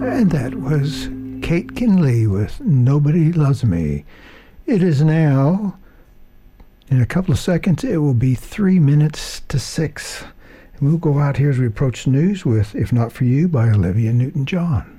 And that was Kate Kinley with Nobody Loves Me. It is now, in a couple of seconds, it will be 3 minutes to 6. And we'll go out here as we approach news with If Not For You by Olivia Newton-John.